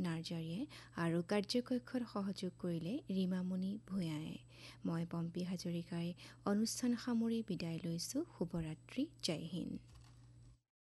নাৰ্জাৰীয়ে আৰু কাৰ্যকক্ষত সহযোগ কৰিলে ৰীমামণি ভূঞায়ে। মই পম্পী হাজৰিকাই অনুষ্ঠান সামৰি বিদায় লৈছোঁ। শুভৰাত্ৰি, জয় হিন্দ।